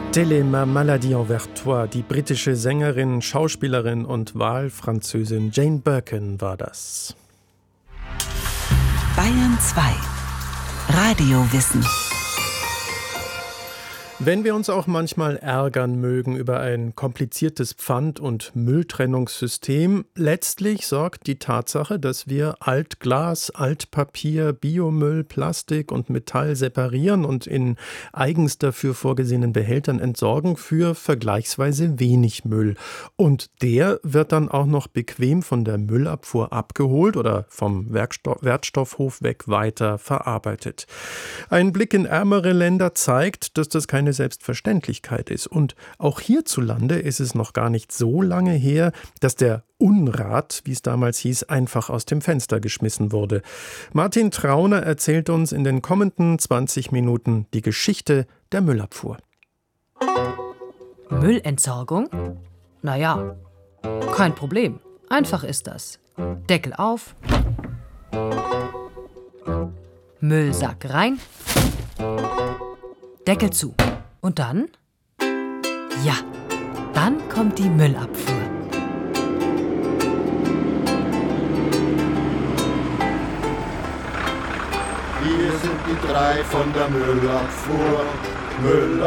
Télé ma maladie envers toi, die britische Sängerin, Schauspielerin und Wahlfranzösin Jane Birkin war das. Bayern 2 Radiowissen. Wenn wir uns auch manchmal ärgern mögen über ein kompliziertes Pfand- und Mülltrennungssystem, letztlich sorgt die Tatsache, dass wir Altglas, Altpapier, Biomüll, Plastik und Metall separieren und in eigens dafür vorgesehenen Behältern entsorgen, für vergleichsweise wenig Müll. Und der wird dann auch noch bequem von der Müllabfuhr abgeholt oder vom Wertstoffhof weg weiter verarbeitet. Ein Blick in ärmere Länder zeigt, dass das keine Selbstverständlichkeit ist. Und auch hierzulande ist es noch gar nicht so lange her, dass der Unrat, wie es damals hieß, einfach aus dem Fenster geschmissen wurde. Martin Trauner erzählt uns in den kommenden 20 Minuten die Geschichte der Müllabfuhr. Müllentsorgung? Naja, kein Problem. Einfach ist das. Deckel auf, Müllsack rein, Deckel zu. Und dann? Ja, dann kommt die Müllabfuhr. Wir sind die drei von der Müllabfuhr. Müll